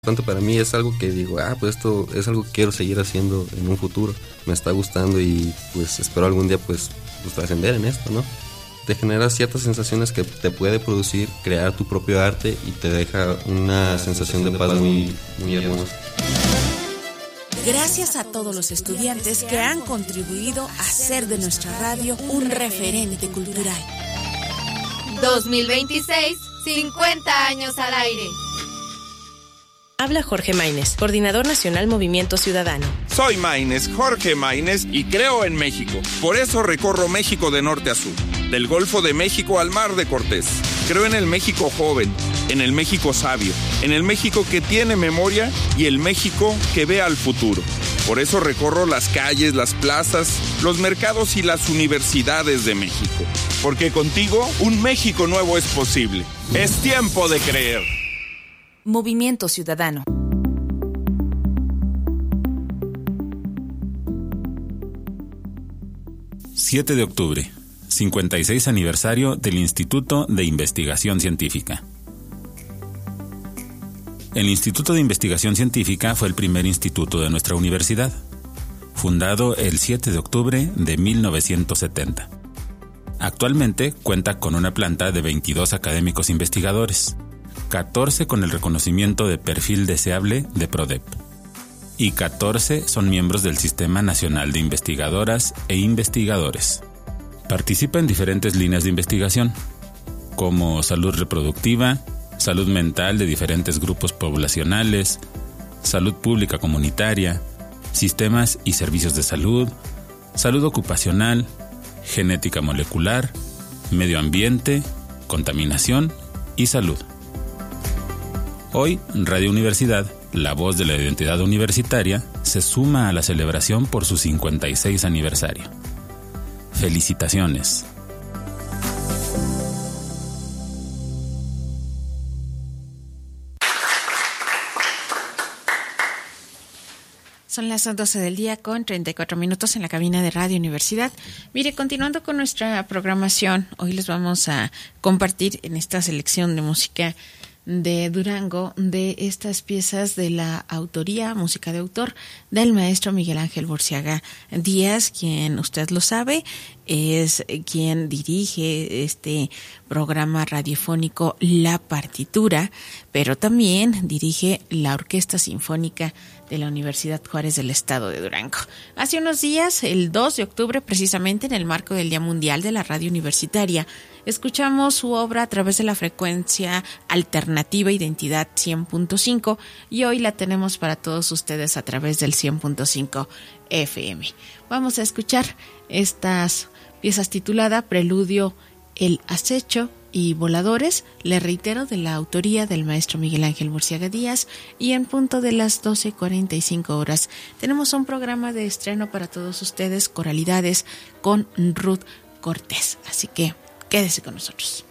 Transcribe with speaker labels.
Speaker 1: Tanto para mí es algo que digo, pues esto es algo que quiero seguir haciendo en un futuro, me está gustando y pues espero algún día pues trascender en esto, ¿no? Te genera ciertas sensaciones que te puede producir crear tu propio arte y te deja una sensación de paz muy, muy hermosa.
Speaker 2: Gracias a todos los estudiantes que han contribuido a hacer de nuestra radio un referente cultural.
Speaker 3: 2026, 50 años al aire.
Speaker 4: Habla Jorge Maínez, Coordinador Nacional Movimiento Ciudadano.
Speaker 5: Soy Maínez, Jorge Maínez, y creo en México. Por eso recorro México de norte a sur, del Golfo de México al Mar de Cortés. Creo en el México joven, en el México sabio, en el México que tiene memoria y el México que ve al futuro. Por eso recorro las calles, las plazas, los mercados y las universidades de México. Porque contigo, un México nuevo es posible. Es tiempo de creer.
Speaker 2: Movimiento Ciudadano.
Speaker 6: ...7 de octubre... ...56 aniversario del Instituto de Investigación Científica. El Instituto de Investigación Científica fue el primer instituto de nuestra universidad, fundado el 7 de octubre de 1970. Actualmente cuenta con una planta de 22 académicos investigadores, 14 con el reconocimiento de perfil deseable de PRODEP, y 14 son miembros del Sistema Nacional de Investigadoras e Investigadores. Participa en diferentes líneas de investigación, como salud reproductiva, salud mental de diferentes grupos poblacionales, salud pública comunitaria, sistemas y servicios de salud, salud ocupacional, genética molecular, medio ambiente, contaminación y salud. Hoy, Radio Universidad, la voz de la identidad universitaria, se suma a la celebración por su 56 aniversario. ¡Felicitaciones!
Speaker 7: Son las 12 del día con 34 minutos en la cabina de Radio Universidad. Mire, continuando con nuestra programación, hoy les vamos a compartir en esta selección de música de Durango de estas piezas de la autoría, música de autor del maestro Miguel Ángel Borciaga Díaz, quien usted lo sabe, es quien dirige este programa radiofónico La Partitura, pero también dirige la Orquesta Sinfónica de la Universidad Juárez del Estado de Durango. Hace unos días, el 2 de octubre, precisamente en el marco del Día Mundial de la Radio Universitaria, escuchamos su obra a través de la frecuencia alternativa Identidad 100.5 y hoy la tenemos para todos ustedes a través del 100.5 FM. Vamos a escuchar estas piezas titulada Preludio, El Acecho y Voladores, le reitero, de la autoría del maestro Miguel Ángel Borciaga Díaz, y en punto de las 12:45 horas tenemos un programa de estreno para todos ustedes, Coralidades con Ruth Cortés, así que quédese con nosotros.